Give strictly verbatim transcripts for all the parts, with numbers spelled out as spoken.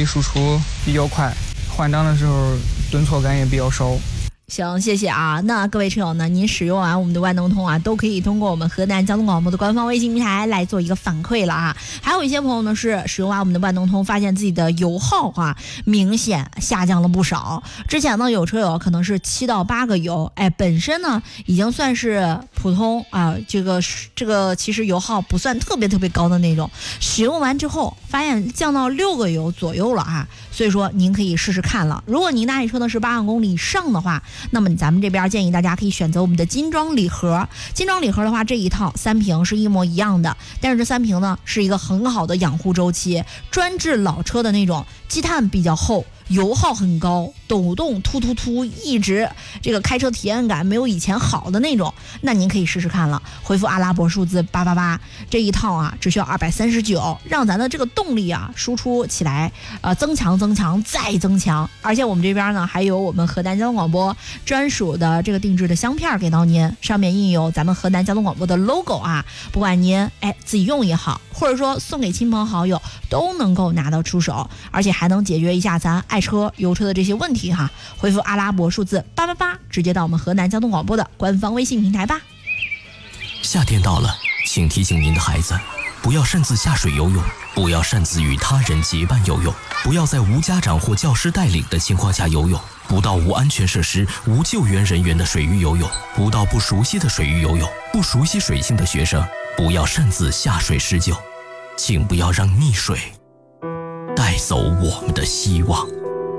输出比较快，换挡的时候顿挫感也比较少。 行，谢谢啊。那各位车友呢，您使用完我们的万能通啊，都可以通过我们河南交通广播的官方微信平台来做一个反馈了啊。还有一些朋友呢是使用完我们的万能通，发现自己的油耗啊明显下降了不少。之前呢有车友可能是七到八个油，哎，本身呢已经算是普通啊，这个这个其实油耗不算特别特别高的那种。使用完之后发现降到六个油左右了啊，所以说您可以试试看了。如果您那台车呢是八万公里以上的话，那么咱们这边建议大家可以选择我们的金装礼盒。金装礼盒的话，这一套三瓶是一模一样的，但是这三瓶呢是一个很好的养护周期，专治老车的那种积碳比较厚，油耗很高，抖动突突突，一直这个开车体验感没有以前好的那种，那您可以试试看了。回复阿拉伯数字八八八，这一套啊只需要二百三十九，让咱的这个动力啊输出起来，呃增强增强再增强。而且我们这边呢还有我们河南交通广播专属的这个定制的香片给到您，上面印有咱们河南交通广播的 logo 啊，不管您哎自己用也好，或者说送给亲朋好友，都能够拿到出手，而且还能解决一下咱爱车油车的这些问题哈。回复阿拉伯数字八八八，直接到我们河南交通广播的官方微信平台吧。 夏天到了，请提醒您的孩子，不要擅自下水游泳，不要擅自与他人结伴游泳，不要在无家长或教师带领的情况下游泳，不到无安全设施、无救援人员的水域游泳，不到不熟悉的水域游泳。不熟悉水性的学生，不要擅自下水施救，请不要让溺水带走我们的希望。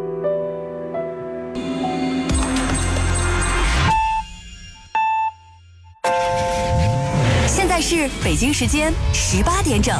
现在是北京时间十八点整。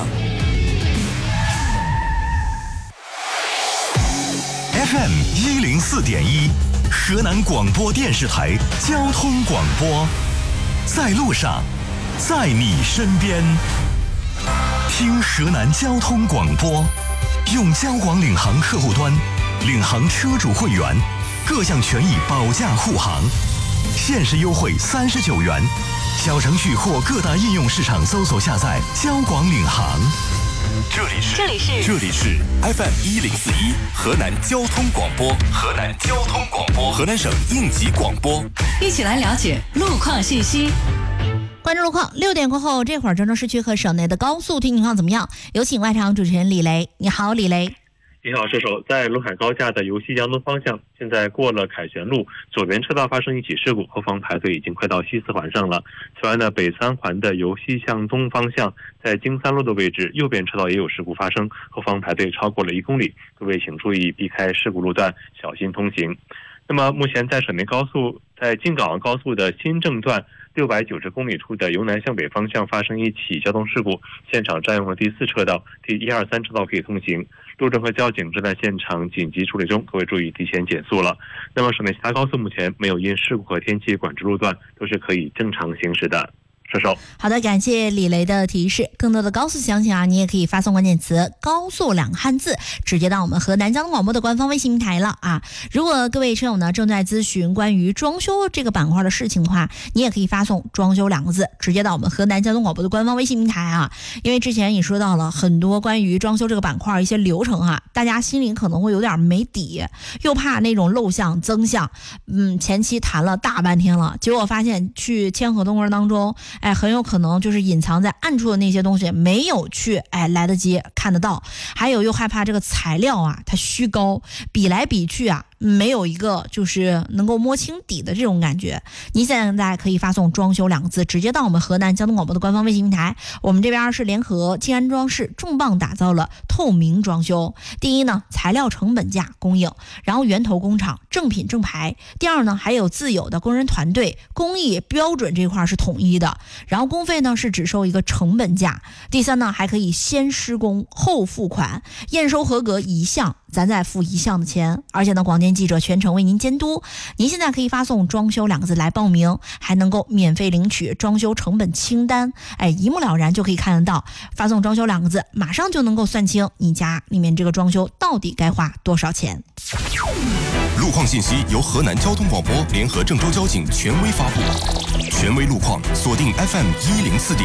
F M 一零四点一，河南广播电视台交通广播，在路上，在你身边。听河南交通广播，用交广领航客户端，领航车主会员，各项权益保驾护航，限时优惠三十九元。小程序或各大应用市场搜索下载交广领航。这里是这里是这里是 F M 一零四一河南交通广播，河南交通广播，河南省应急广播， 一起来了解路况信息。 关注路况，六点过后，这会儿郑州市区和省内的高速情况怎么样？有请外场主持人李雷。你好，李雷。 你好，射手。在陇海高架的由西向东方向，现在过了凯旋路，左边车道发生一起事故，后方排队已经快到西四环上了。此外呢，北三环的由西向东方向，在京三路的位置，右边车道也有事故发生，后方排队超过了一公里，各位请注意避开事故路段，小心通行。那么目前在省内高速，在京港澳高速的新郑段六百九十公里处的由南向北方向发生一起交通事故，现场占用了第四车道，第一二三车道可以通行，路政和交警正在现场紧急处理中，各位注意提前减速了。那么省内其他高速目前没有因事故和天气管制路段，都是可以正常行驶的。射手。 好的，感谢李雷的提示。更多的高速详情啊，你也可以发送关键词高速两个汉字直接到我们河南交通广播的官方微信平台了啊。如果各位车友呢正在咨询关于装修这个板块的事情的话，你也可以发送装修两个字直接到我们河南交通广播的官方微信平台啊。因为之前也说到了很多关于装修这个板块一些流程啊，大家心里可能会有点没底，又怕那种漏项增项，嗯，前期谈了大半天了，结果发现去签合同过程当中，哎，很有可能就是隐藏在暗处的那些东西没有去哎来得及看得到，还有又害怕这个材料啊它虚高，比来比去啊没有一个就是能够摸清底的这种感觉。你现在可以发送装修两个字直接到我们河南交通广播的官方微信平台，我们这边是联合静安装饰重磅打造了透明装修。第一呢，材料成本价供应，然后源头工厂正品正牌。第二呢，还有自有的工人团队，工艺标准这块是统一的，然后工费呢是只收一个成本价。第三呢，还可以先施工后付款，验收合格一项咱再付一项的钱，而且呢广电记者全程为您监督。您现在可以发送装修两个字来报名，还能够免费领取装修成本清单，哎，一目了然就可以看得到。发送装修两个字，马上就能够算清你家里面这个装修到底该花多少钱。 路况信息由河南交通广播联合郑州交警权威发布，权威路况锁定 F M 一零四点